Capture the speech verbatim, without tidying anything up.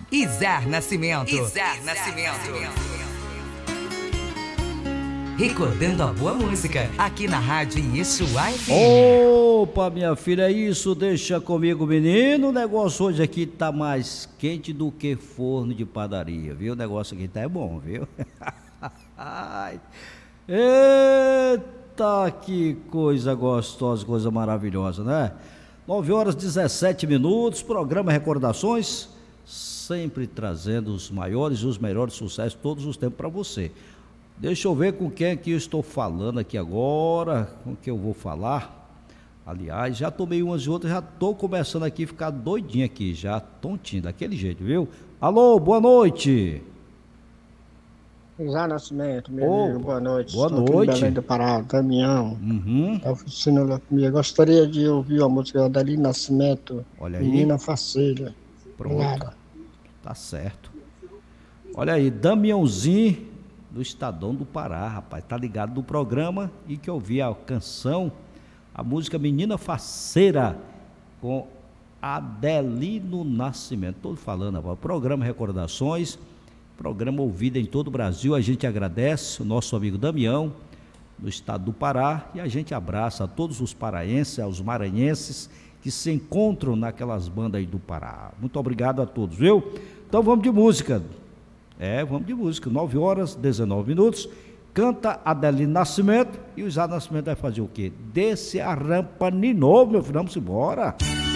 Izar Nascimento. Izar Nascimento. Recordando a boa música, aqui na Rádio Yeshua F M. Opa, minha filha, é isso, deixa comigo, menino. O negócio hoje aqui tá mais quente do que forno de padaria, viu? O negócio aqui tá é bom, viu? Ai, eita, que coisa gostosa, coisa maravilhosa, né? nove horas e dezessete minutos, programa Recordações, sempre trazendo os maiores e os melhores sucessos todos os tempos para você. Deixa eu ver com quem é que eu estou falando aqui agora, com quem eu vou falar. Aliás, já tomei umas e outras, já estou começando aqui a ficar doidinho aqui, já tontinho, daquele jeito, viu? Alô, boa noite. Zé Nascimento, meu oh, amigo, boa noite. Boa Estou noite. Aqui em Belém do Pará, Damião. Uhum. Da oficina Leucemia. Gostaria de ouvir a música da Adeline Nascimento, Olha aí. Menina Faceira. Pronto. Obrigado. Tá certo. Olha aí, Damiãozinho do Estadão do Pará, rapaz, tá ligado no programa e que ouvi a canção, a música Menina Faceira, com Adelino Nascimento. Tô falando, rapaz, programa Recordações, programa ouvido em todo o Brasil. A gente agradece o nosso amigo Damião, no estado do Pará, e a gente abraça a todos os paraenses, aos maranhenses que se encontram naquelas bandas aí do Pará. Muito obrigado a todos, viu? Então vamos de música. É, vamos de música. nove horas, dezenove minutos. Canta Adelino Nascimento e o Zé Nascimento vai fazer o quê? Desce a rampa de novo, meu filho. Vamos embora.